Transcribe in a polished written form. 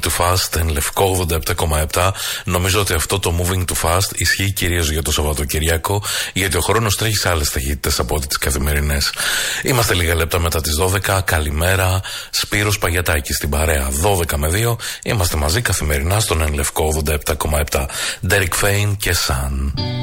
too fast, εν λευκό 87,7. Νομίζω ότι αυτό το moving too fast ισχύει κυρίως για το Σαββατοκυριακό, γιατί ο χρόνος τρέχει σε άλλες ταχύτητες από ό,τι τις καθημερινές. Είμαστε λίγα λεπτά μετά τις 12. Καλημέρα, Σπύρος Παγιατάκης στην παρέα. 12 με 2 είμαστε μαζί καθημερινά στον εν λευκό 87,7. Derek Fain και Sun.